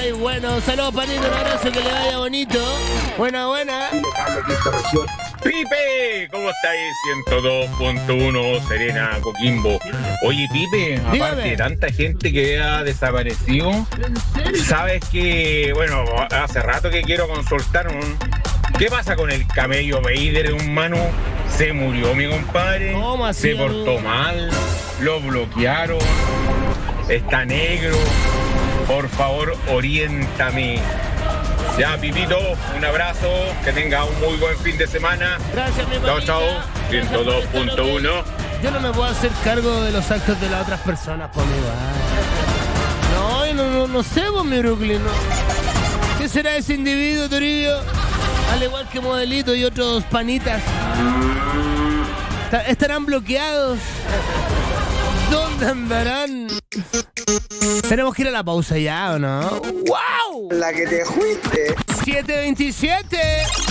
Ay, bueno, saludos, panito, un abrazo, que le vaya bonito. Buena. Pipe, ¿cómo estáis? 102.1 Serena, Coquimbo. Oye, Pipe, aparte de tanta gente que ha desaparecido, sabes que, bueno, hace rato que quiero consultar ¿qué pasa con el camello Vader, humano? Se murió mi compadre. ¿Cómo así, se portó mal, lo bloquearon, está negro. Por favor, oriéntame. Ya, Pipito, un abrazo, que tenga un muy buen fin de semana. Gracias, mi mamita. Chao, 102.1. Yo no me puedo hacer cargo de los actos de las otras personas, por mi no sé, pues, mi Brooklyn, no. ¿Qué será ese individuo, Torillo? Al igual que Modelito y otros panitas. ¿Estarán bloqueados? ¿Dónde andarán? Tenemos que ir a la pausa ya, ¿o no? ¡Wow! La que te fuiste. 7:27.